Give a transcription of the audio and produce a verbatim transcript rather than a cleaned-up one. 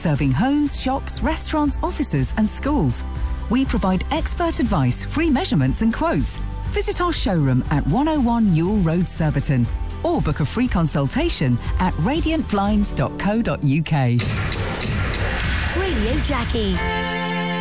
serving homes, shops, restaurants, offices and schools. We provide expert advice, free measurements and quotes. Visit our showroom at one oh one Newell Road, Surbiton, or book a free consultation at radiant blinds dot co dot uk. Radio Jackie.